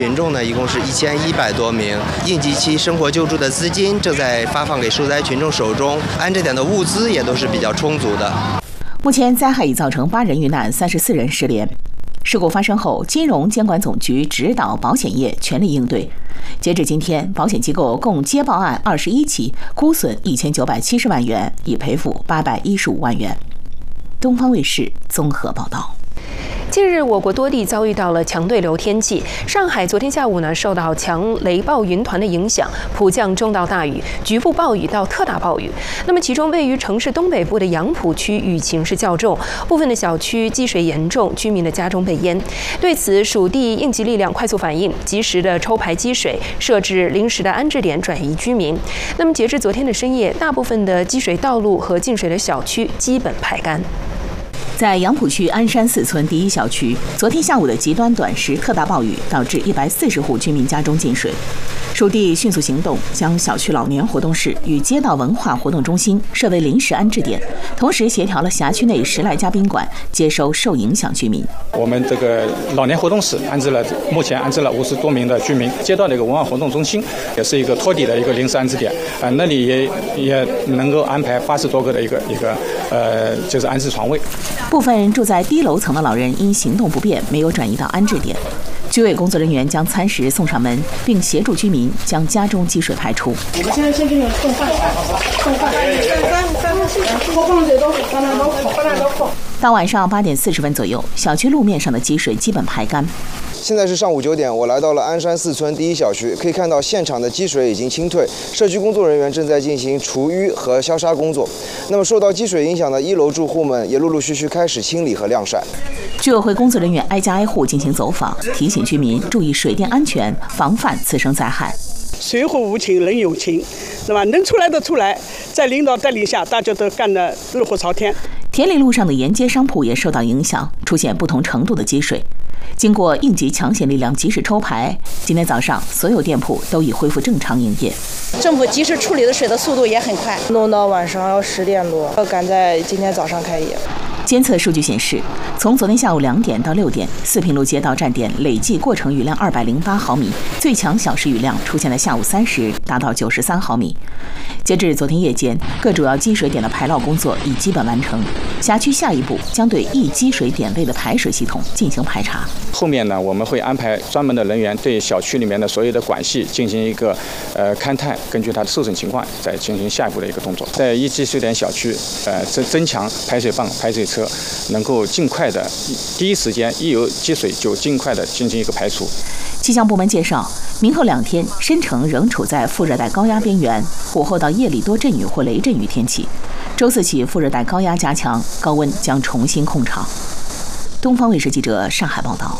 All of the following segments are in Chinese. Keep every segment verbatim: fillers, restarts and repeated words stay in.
群众呢，一共是一千一百多名，应急期生活救助的资金正在发放给受灾群众手中，安置点的物资也都是比较充足的。 目前灾害已造成八人遇难，三十四人失联。事故发生后，金融监管总局指导保险业全力应对。截至今天，保险机构共接报案二十一起，估损一千九百七十万元，已赔付八百一十五万元。东方卫视综合报道。 近日，我国多地遭遇到了强对流天气。上海昨天下午呢，受到强雷暴云团的影响，普降中到大雨，局部暴雨到特大暴雨。那么，其中位于城市东北部的杨浦区雨情是较重，部分的小区积水严重，居民的家中被淹。对此，属地应急力量快速反应，及时的抽排积水，设置临时的安置点，转移居民。那么，截至昨天的深夜，大部分的积水道路和进水的小区基本排干。 在杨浦区鞍山四村第一小区，昨天下午的极端短时特大暴雨导致一百四十户居民家中进水。属地迅速行动，将小区老年活动室与街道文化活动中心设为临时安置点，同时协调了辖区内十来家宾馆接收受影响居民。 我们这个老年活动室安置了，目前安置了五十多名的居民。街道的一个文化活动中心也是一个托底的一个临时安置点，啊、呃，那里也也能够安排八十多个的一个一个呃，就是安置床位。 部分住在低楼层的老人因行动不便，没有转移到安置点。居委工作人员将餐食送上门，并协助居民将家中积水排出。 我们现在先给你们送饭，送饭，三三三三，我放这都放那都放，放那都放。 到晚上八点四十分左右，小区路面上的积水基本排干。 现在是上午九点，我来到了鞍山四村第一小区，可以看到现场的积水已经清退，社区工作人员正在进行除淤和消杀工作。那么受到积水影响的一楼住户们也陆陆续续开始清理和晾晒。 居委会工作人员挨家挨户进行走访，提醒居民注意水电安全，防范次生灾害。 水火无情，人有情，是吧？能出来的出来，在领导带领下，大家都干得热火朝天。 田里路上的沿街商铺也受到影响，出现不同程度的积水。经过应急抢险力量及时抽排，今天早上所有店铺都已恢复正常营业。 政府及时处理的水的速度也很快， 弄到晚上要十点多，要赶在今天早上开业。 监测数据显示，从昨天下午两点到六点，四平路街道站点累计过程雨量二百零八毫米，最强小时雨量出现在下午三时，达到九十三毫米。截至昨天夜间，各主要积水点的排涝工作已基本完成。辖区下一步将对易积水点位的排水系统进行排查。 后面呢，我们会安排专门的人员对小区里面的所有的管系进行一个呃勘探，根据它的受损情况再进行下一步的一个动作。在易积水点小区，呃增增强排水泵、排水车，能够尽快的第一时间一有积水就尽快的进行一个排除。 气象部门介绍，明后两天深成仍处在副热带高压边缘，午后到夜里多阵雨或雷阵雨天气。周四起副热带高压加强，高温将重新控场。东方卫视记者上海报道。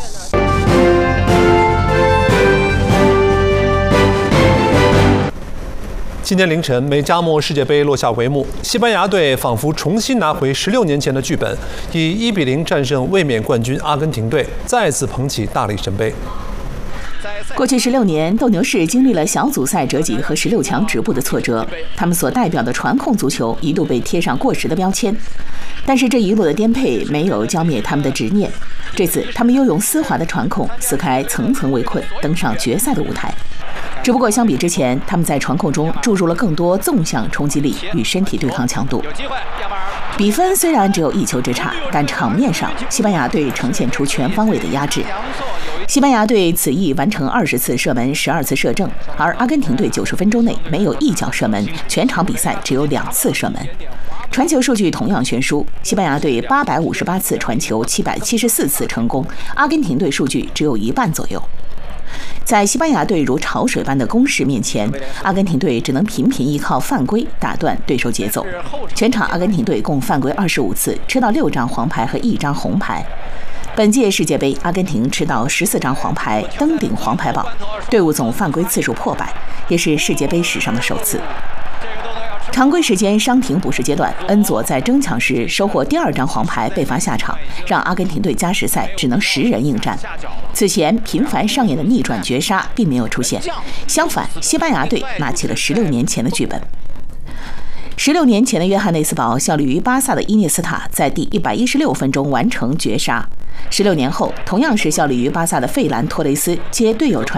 今天凌晨，美加墨世界杯落下帷幕，西班牙队仿佛重新拿回十六年前的剧本，以一比零战胜卫冕冠军阿根廷队，再次捧起大力神杯。 过去十六年，斗牛士经历了小组赛折戟和十六强止步的挫折，他们所代表的传控足球一度被贴上过时的标签。但是这一路的颠沛没有浇灭他们的执念，这次他们又用丝滑的传控撕开层层围困，登上决赛的舞台。只不过相比之前，他们在传控中注入了更多纵向冲击力与身体对抗强度。比分虽然只有一球之差，但场面上西班牙队呈现出全方位的压制。西班牙队此役完成二十次射门，十二次射正，而阿根廷队九十分钟内没有一脚射门，全场比赛只有两次射门。传球数据同样悬殊，西班牙队八百五十八次传球，七百七十四次成功，阿根廷队数据只有一半左右。在西班牙队如潮水般的攻势面前，阿根廷队只能频频依靠犯规打断对手节奏。全场阿根廷队共犯规二十五次，吃到六张黄牌和一张红牌。本届世界杯，阿根廷吃到十四张黄牌，登顶黄牌榜，队伍总犯规次数破百，也是世界杯史上的首次。常规时间伤停补时阶段，恩佐在争抢时收获第二张黄牌被罚下场，让阿根廷队加时赛只能十人应战。此前频繁上演的逆转绝杀并没有出现，相反，西班牙队拿起了十六年前的剧本。十六年前的约翰内斯堡效力于巴萨的伊涅斯塔在第一百一十六分钟完成绝杀。十六年后，同样是效力于巴萨的费兰托雷斯接队友传